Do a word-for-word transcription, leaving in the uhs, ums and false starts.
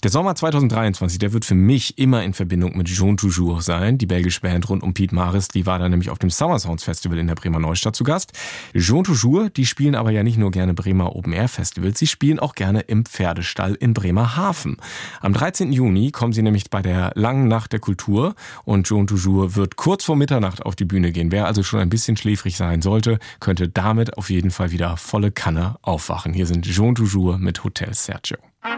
Der Sommer zweitausenddreiundzwanzig, der wird für mich immer in Verbindung mit Jean Toujours sein. Die belgische Band rund um Piet Maris, die war da nämlich auf dem Summer Sounds Festival in der Bremer Neustadt zu Gast. Jean Toujours, die spielen aber ja nicht nur gerne Bremer Open Air Festivals, sie spielen auch gerne im Pferdestall in Bremerhaven. Am dreizehnten Juni kommen sie nämlich bei der langen Nacht der Kultur und Jean Toujours wird kurz vor Mitternacht auf die Bühne gehen. Wer also schon ein bisschen schläfrig sein sollte, könnte damit auf jeden Fall wieder volle Kanne aufwachen. Hier sind Jean Toujours mit Hotel Sergio.